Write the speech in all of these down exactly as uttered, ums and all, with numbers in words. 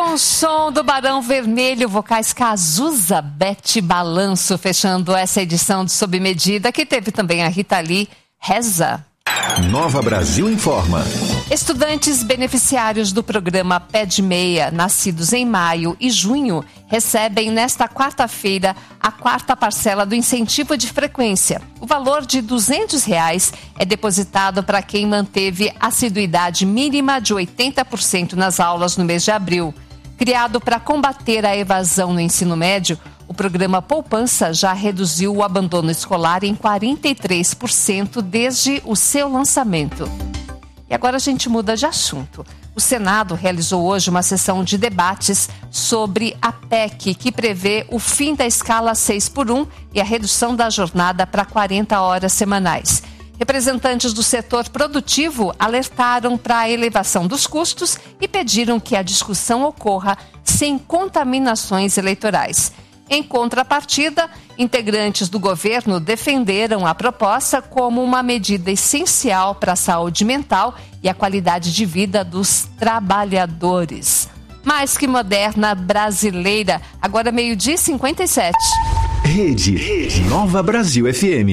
Com o som do Barão Vermelho, vocais Cazuza, Bete Balanço, fechando essa edição de Sob Medida, que teve também a Rita Lee, Reza. Nova Brasil informa. Estudantes beneficiários do programa Pé de Meia, nascidos em maio e junho, recebem nesta quarta-feira a quarta parcela do incentivo de frequência. O valor de duzentos reais é depositado para quem manteve assiduidade mínima de oitenta por cento nas aulas no mês de abril. Criado para combater a evasão no ensino médio, o programa Poupança já reduziu o abandono escolar em quarenta e três por cento desde o seu lançamento. E agora a gente muda de assunto. O Senado realizou hoje uma sessão de debates sobre a P E C, que prevê o fim da escala seis por um e a redução da jornada para quarenta horas semanais. Representantes do setor produtivo alertaram para a elevação dos custos e pediram que a discussão ocorra sem contaminações eleitorais. Em contrapartida, integrantes do governo defenderam a proposta como uma medida essencial para a saúde mental e a qualidade de vida dos trabalhadores. Mais que moderna brasileira, agora meio-dia e cinquenta e sete. Rede, Rede Nova Brasil F M.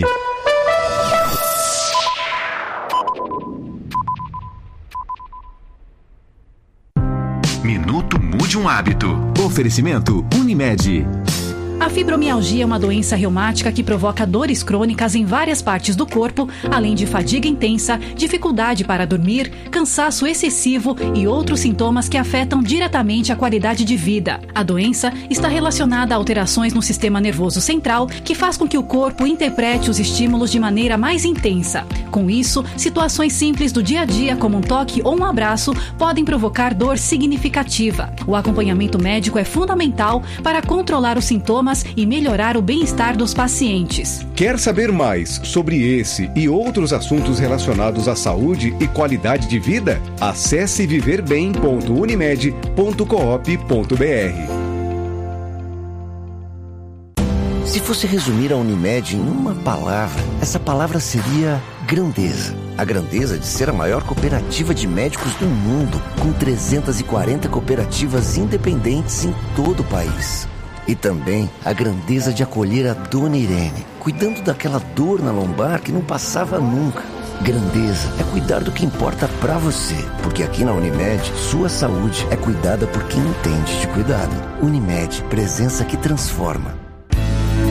Minuto Mude um Hábito. Oferecimento Unimed. A fibromialgia é uma doença reumática que provoca dores crônicas em várias partes do corpo, além de fadiga intensa, dificuldade para dormir, cansaço excessivo e outros sintomas que afetam diretamente a qualidade de vida. A doença está relacionada a alterações no sistema nervoso central, que faz com que o corpo interprete os estímulos de maneira mais intensa. Com isso, situações simples do dia a dia, como um toque ou um abraço, podem provocar dor significativa. O acompanhamento médico é fundamental para controlar os sintomas e melhorar o bem-estar dos pacientes. Quer saber mais sobre esse e outros assuntos relacionados à saúde e qualidade de vida? Acesse viver bem ponto unimed ponto coop ponto br. Se fosse resumir a Unimed em uma palavra, essa palavra seria grandeza. A grandeza de ser a maior cooperativa de médicos do mundo, com trezentas e quarenta cooperativas independentes em todo o país. E também a grandeza de acolher a Dona Irene, cuidando daquela dor na lombar que não passava nunca. Grandeza é cuidar do que importa pra você, porque aqui na Unimed, sua saúde é cuidada por quem entende de cuidado. Unimed, presença que transforma.